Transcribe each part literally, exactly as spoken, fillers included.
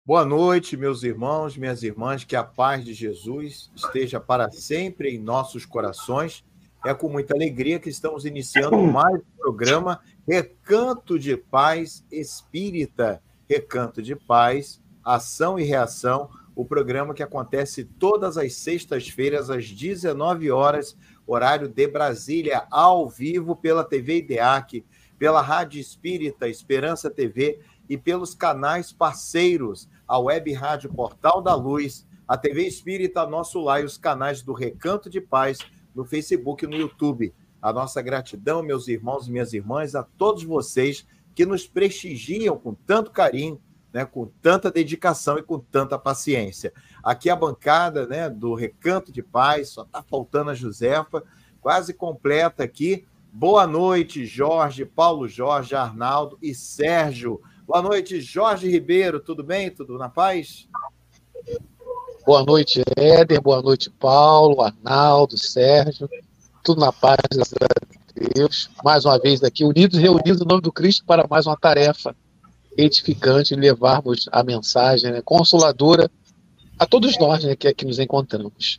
Boa noite, meus irmãos, minhas irmãs, que a paz de Jesus esteja para sempre em nossos corações. É com muita alegria que estamos iniciando mais um programa Recanto de Paz Espírita. Recanto de Paz, Ação e Reação, o programa que acontece todas as sextas-feiras às dezenove horas, horário de Brasília, ao vivo pela T V IDEAC, pela Rádio Espírita, Esperança T V e pelos canais parceiros, a Web Rádio Portal da Luz, a T V Espírita Nosso Lar e os canais do Recanto de Paz no Facebook e no YouTube. A nossa gratidão, meus irmãos e minhas irmãs, a todos vocês que nos prestigiam com tanto carinho, né, com tanta dedicação e com tanta paciência. Aqui a bancada, né, do Recanto de Paz, só está faltando a Josefa, quase completa aqui. Boa noite, Jorge, Paulo Jorge, Arnaldo e Sérgio. Boa noite, Jorge Ribeiro, tudo bem? Tudo na paz? Boa noite, Éder, boa noite, Paulo, Arnaldo, Sérgio, tudo na paz, graças a Deus. Mais uma vez aqui, unidos, reunidos em nome do Cristo para mais uma tarefa edificante, levarmos a mensagem, né, consoladora a todos nós, né, que aqui nos encontramos.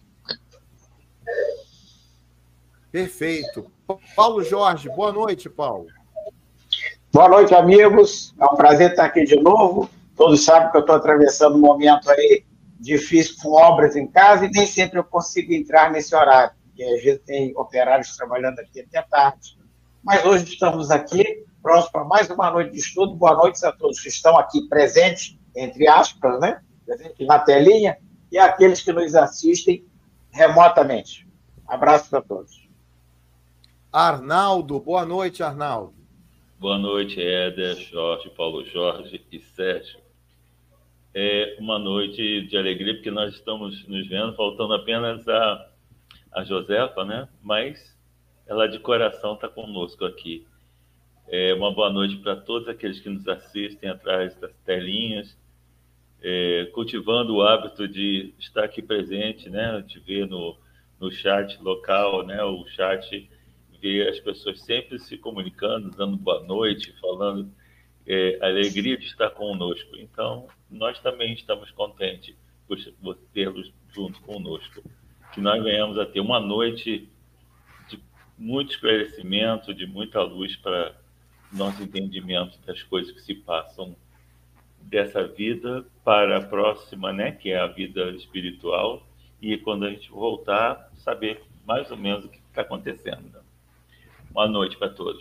Perfeito. Paulo Jorge, boa noite, Paulo. Boa noite, amigos. É um prazer estar aqui de novo. Todos sabem que eu estou atravessando um momento aí difícil com obras em casa e nem sempre eu consigo entrar nesse horário, porque às vezes tem operários trabalhando aqui até tarde. Mas hoje estamos aqui, prontos para mais uma noite de estudo. Boa noite a todos que estão aqui presentes, entre aspas, né? Presentes na telinha, e aqueles que nos assistem remotamente. Abraço para todos. Arnaldo, boa noite, Arnaldo. Boa noite, Éder, Jorge, Paulo Jorge e Sérgio. É uma noite de alegria, porque nós estamos nos vendo, faltando apenas a, a Josefa, né? Mas ela de coração está conosco aqui. É uma boa noite para todos aqueles que nos assistem atrás das telinhas, é, cultivando o hábito de estar aqui presente, né? De ver no, no chat local, né? O chat... ver as pessoas sempre se comunicando, dando boa noite, falando é, a alegria de estar conosco. Então, nós também estamos contentes por tê-los junto conosco. Que nós venhamos a ter uma noite de muito esclarecimento, de muita luz para nosso entendimento das coisas que se passam dessa vida para a próxima, né, que é a vida espiritual, e quando a gente voltar, saber mais ou menos o que está acontecendo. Boa noite para todos.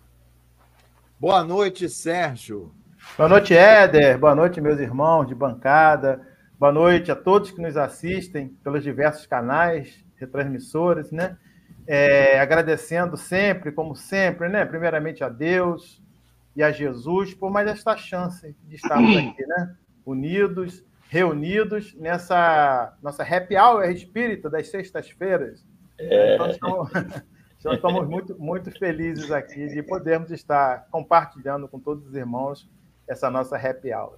Boa noite, Sérgio. Boa noite, Éder. Boa noite, meus irmãos de bancada. Boa noite a todos que nos assistem pelos diversos canais, retransmissores, né? É, agradecendo sempre, como sempre, né? Primeiramente a Deus e a Jesus por mais esta chance de estarmos aqui, né? Unidos, reunidos nessa nossa happy hour espírita das sextas-feiras. É... Então, estamos... Então, estamos muito, muito felizes aqui de podermos estar compartilhando com todos os irmãos essa nossa happy hour.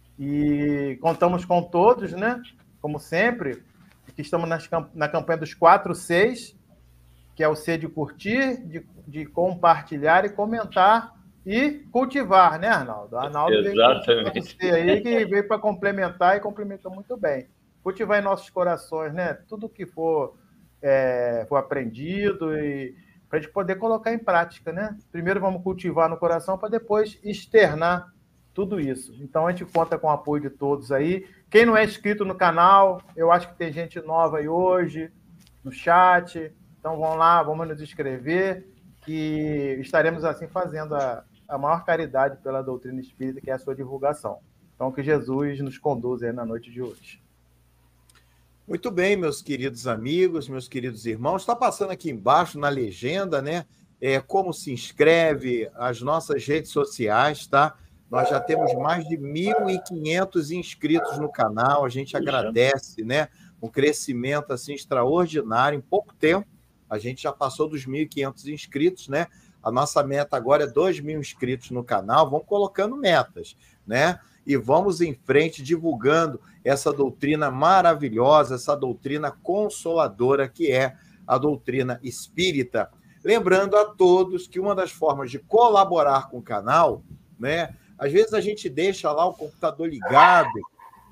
E contamos com todos, né? Como sempre, que estamos nas, na campanha dos quatro Cs, que é o C de curtir, de, de compartilhar e comentar e cultivar, né, Arnaldo? Arnaldo Exatamente. Veio aí que veio para complementar e complementou muito bem. Cultivar em nossos corações, né? Tudo que for... É, foi aprendido e para a gente poder colocar em prática, né? Primeiro vamos cultivar no coração para depois externar tudo isso. Então a gente conta com o apoio de todos aí. Quem não é inscrito no canal, eu acho que tem gente nova aí hoje no chat. Então vão lá, vamos nos inscrever que estaremos assim fazendo a, a maior caridade pela doutrina espírita, que é a sua divulgação. Então que Jesus nos conduza aí na noite de hoje. Muito bem, meus queridos amigos, meus queridos irmãos. Está passando aqui embaixo na legenda, né? É, como se inscreve, as nossas redes sociais, tá? Nós já temos mais de mil e quinhentos inscritos no canal. A gente agradece, né? Um crescimento assim extraordinário em pouco tempo. A gente já passou dos mil e quinhentos inscritos, né? A nossa meta agora é dois mil inscritos no canal. Vamos colocando metas, né? E vamos em frente divulgando essa doutrina maravilhosa, essa doutrina consoladora que é a doutrina espírita. Lembrando a todos que uma das formas de colaborar com o canal, né? Às vezes a gente deixa lá o computador ligado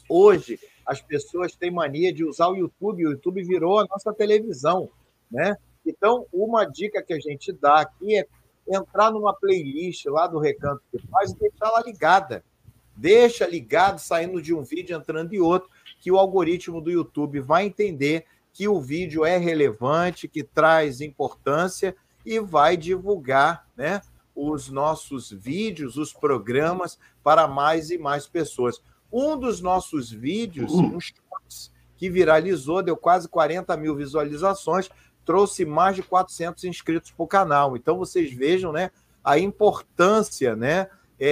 Hoje, as pessoas têm mania de usar o YouTube, o YouTube virou a nossa televisão, né? Então, uma dica que a gente dá aqui é entrar numa playlist lá do Recanto que Faz e deixar ela ligada. Deixa ligado, saindo de um vídeo, entrando em outro, que o algoritmo do YouTube vai entender que o vídeo é relevante, que traz importância e vai divulgar, né, os nossos vídeos, os programas, para mais e mais pessoas. Um dos nossos vídeos, um shorts, que viralizou, deu quase quarenta mil visualizações, trouxe mais de quatrocentos inscritos para o canal. Então, vocês vejam, né, a importância, né,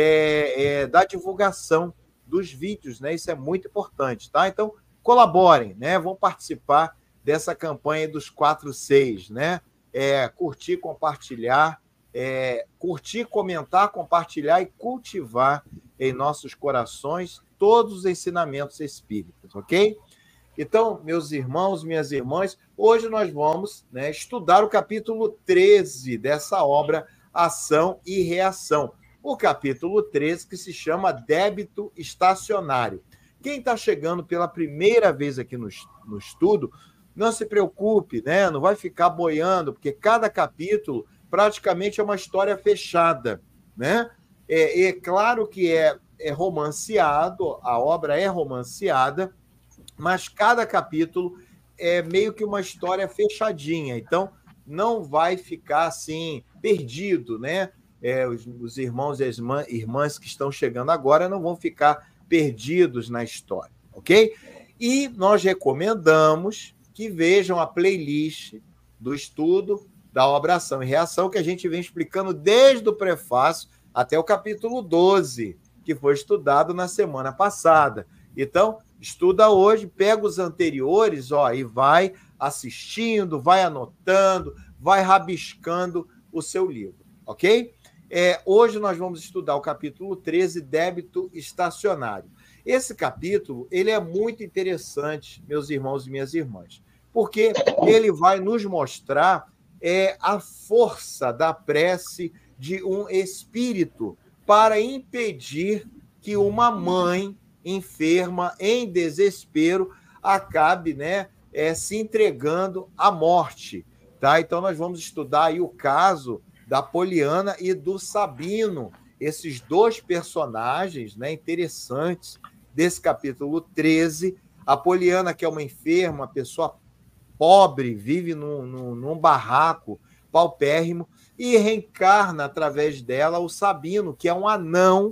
é, é, da divulgação dos vídeos, né? Isso é muito importante, tá? Então, colaborem, né? Vão participar dessa campanha dos quatro seis, né? É, curtir, compartilhar, é, curtir, comentar, compartilhar e cultivar em nossos corações todos os ensinamentos espíritas, ok? Então, meus irmãos, minhas irmãs, hoje nós vamos, né, estudar o capítulo treze dessa obra, Ação e Reação. O capítulo treze, que se chama Débito Estacionário. Quem está chegando pela primeira vez aqui no, no estudo, não se preocupe, né? Não vai ficar boiando, porque cada capítulo praticamente é uma história fechada, né? É, é claro que é, é romanceado, a obra é romanceada, mas cada capítulo é meio que uma história fechadinha, então não vai ficar assim perdido, né? É, os, os irmãos e as irmãs que estão chegando agora não vão ficar perdidos na história, ok? E nós recomendamos que vejam a playlist do estudo da obra Ação e Reação, que a gente vem explicando desde o prefácio até o capítulo doze, que foi estudado na semana passada. Então, estuda hoje, pega os anteriores, ó, e vai assistindo, vai anotando, vai rabiscando o seu livro, ok? É, hoje nós vamos estudar o capítulo treze, Débito Estacionário. Esse capítulo, ele é muito interessante, meus irmãos e minhas irmãs, porque ele vai nos mostrar é, a força da prece de um espírito para impedir que uma mãe enferma, em desespero, acabe, né, é, se entregando à morte. Tá? Então, nós vamos estudar aí o caso da Poliana e do Sabino, esses dois personagens, né, interessantes desse capítulo treze. A Poliana, que é uma enferma, uma pessoa pobre, vive num, num, num barraco paupérrimo, e reencarna através dela o Sabino, que é um anão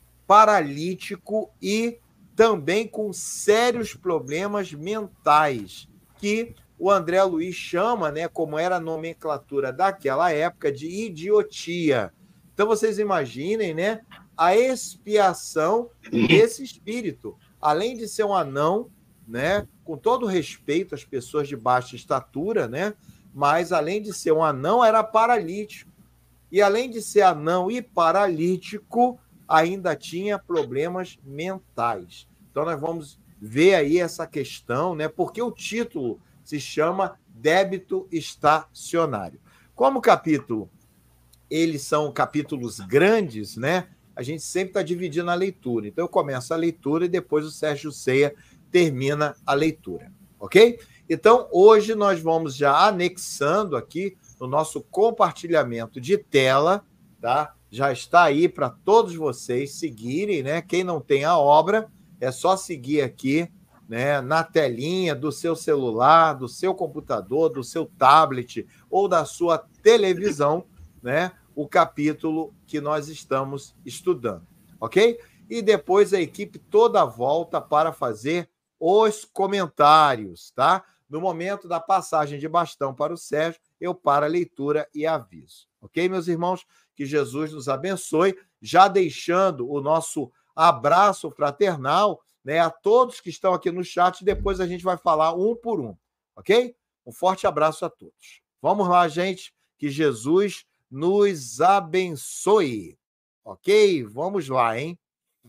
paralítico e também com sérios problemas mentais, que o André Luiz chama, né, como era a nomenclatura daquela época, de idiotia. Então, vocês imaginem, né, a expiação desse espírito. Além de ser um anão, né, com todo respeito às pessoas de baixa estatura, né, mas, além de ser um anão, era paralítico. E, além de ser anão e paralítico, ainda tinha problemas mentais. Então, nós vamos ver aí essa questão, né, porque o título se chama Débito Estacionário. Como o capítulo, eles são capítulos grandes, né? A gente sempre está dividindo a leitura. Então, eu começo a leitura e depois o Sérgio Ceia termina a leitura, ok? Então, hoje nós vamos já anexando aqui no nosso compartilhamento de tela, tá? Já está aí para todos vocês seguirem, né? Quem não tem a obra, é só seguir aqui, né, na telinha do seu celular, do seu computador, do seu tablet ou da sua televisão, né, o capítulo que nós estamos estudando, ok? E depois a equipe toda volta para fazer os comentários, tá? No momento da passagem de bastão para o Sérgio, eu paro a leitura e aviso, ok, meus irmãos? Que Jesus nos abençoe, já deixando o nosso abraço fraternal, né, a todos que estão aqui no chat, depois a gente vai falar um por um, ok? Um forte abraço a todos. Vamos lá, gente, que Jesus nos abençoe, ok? Vamos lá, hein?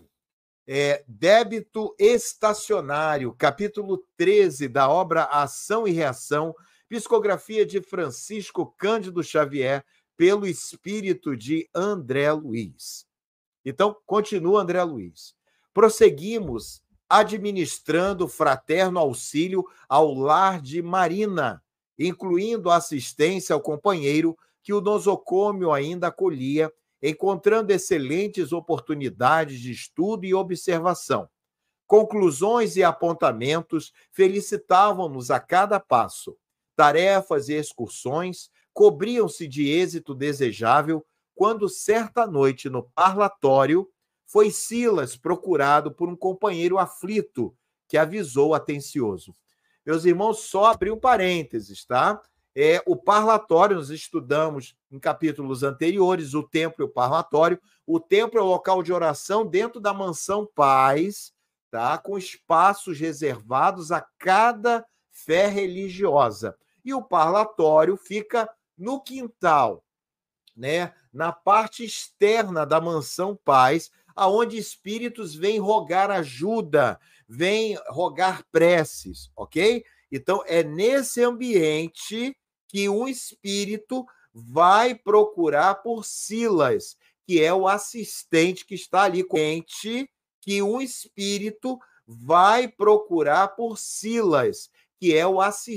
É, Débito Estacionário, capítulo treze da obra Ação e Reação, psicografia de Francisco Cândido Xavier, pelo espírito de André Luiz. Então, continua André Luiz. Prosseguimos administrando fraterno auxílio ao lar de Marina, incluindo assistência ao companheiro que o nosocômio ainda acolhia, encontrando excelentes oportunidades de estudo e observação. Conclusões e apontamentos felicitavam-nos a cada passo. Tarefas e excursões cobriam-se de êxito desejável quando, certa noite, no parlatório, foi Silas procurado por um companheiro aflito que avisou atencioso. Meus irmãos, só abrir um parênteses, tá? É, o parlatório, nós estudamos em capítulos anteriores, o templo e o parlatório. O templo é o local de oração dentro da mansão Paz, tá? Com espaços reservados a cada fé religiosa. E o parlatório fica no quintal, né? Na parte externa da mansão Paz, aonde espíritos vêm rogar ajuda, vêm rogar preces, ok? Então, é nesse ambiente que um espírito vai procurar por Silas, que é o assistente que está ali com a gente, que um espírito vai procurar por Silas, que é o assistente